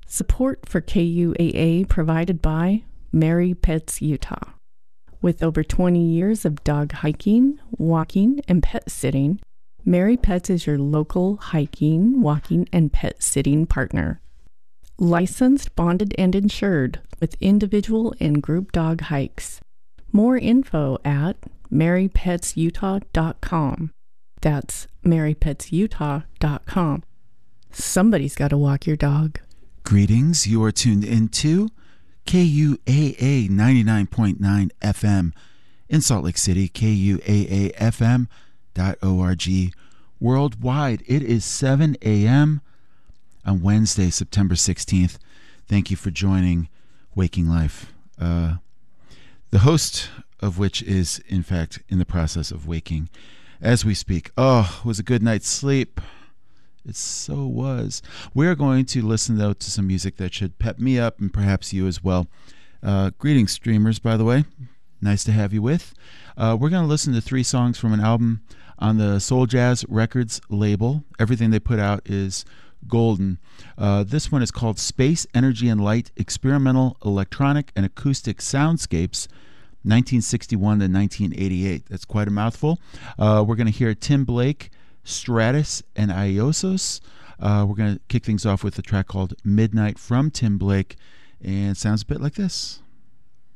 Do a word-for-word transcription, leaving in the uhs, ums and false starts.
Support for K U A A provided by Mary Pets Utah. With over twenty years of dog hiking, walking, and pet sitting, Mary Pets is your local hiking, walking, and pet sitting partner. Licensed, bonded, and insured with individual and group dog hikes. More info at mary pets utah dot com. That's mary pets utah dot com. Somebody's got to walk your dog. Greetings, you are tuned into K U A A ninety-nine point nine F M in Salt Lake City, K U A A F M dot org. Worldwide, it is seven a.m. on Wednesday, September sixteenth. Thank you for joining Waking Life, uh, the host of which is, in fact, in the process of waking as we speak. Oh, it was a good night's sleep. It so was. We're going to listen, though, to some music that should pep me up and perhaps you as well. Uh, greetings, streamers, by the way. Nice to have you with. Uh, we're going to listen to three songs from an album on the Soul Jazz Records label. Everything they put out is golden. Uh, this one is called Space, Energy, and Light, Experimental Electronic and Acoustic Soundscapes, nineteen sixty-one to nineteen eighty-eight. That's quite a mouthful. Uh, we're going to hear Tim Blake, Stratus, and Iosos. Uh, we're going to kick things off with a track called Midnight from Tim Blake, and it sounds a bit like this.